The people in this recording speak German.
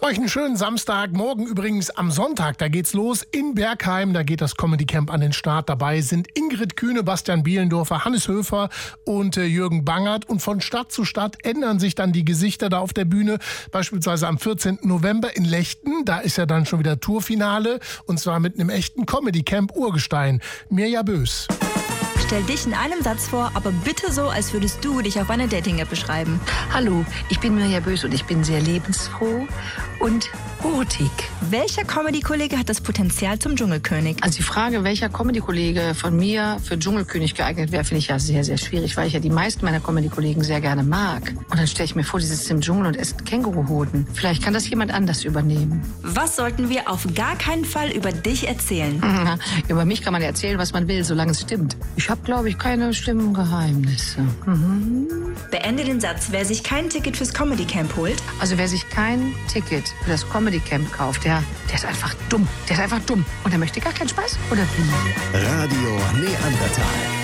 Euch einen schönen Samstag. Morgen übrigens am Sonntag, da geht's los in Bergheim. Da geht das Comedy Camp an den Start. Dabei sind Ingrid Kühne, Bastian Bielendorfer, Hannes Höfer und Jürgen Bangert. Und von Stadt zu Stadt ändern sich dann die Gesichter da auf der Bühne. Beispielsweise am 14. November in Lechten. Da ist ja dann schon wieder Tourfinale. Und zwar mit einem echten Comedy Camp Urgestein. Mirja Bös. Stell dich in einem Satz vor, aber bitte so, als würdest du dich auf einer Dating-App beschreiben. Hallo, ich bin Mirja Bös und ich bin sehr lebensfroh und hurtig. Welcher Comedy-Kollege hat das Potenzial zum Dschungelkönig? Also die Frage, welcher Comedy-Kollege von mir für Dschungelkönig geeignet wäre, finde ich ja sehr, sehr schwierig, weil ich ja die meisten meiner Comedy-Kollegen sehr gerne mag. Und dann stelle ich mir vor, die sitzen im Dschungel und essen Känguruhoden. Vielleicht kann das jemand anders übernehmen. Was sollten wir auf gar keinen Fall über dich erzählen? Über mich kann man erzählen, was man will, solange es stimmt. Ich habe, glaube ich, keine schlimmen Geheimnisse. Beende den Satz. Wer sich kein Ticket fürs Comedy Camp holt. Also wer sich kein Ticket für das Comedy Camp kauft, der ist einfach dumm. Der ist einfach dumm. Und er möchte gar keinen Spaß, oder wie? Radio Neandertal.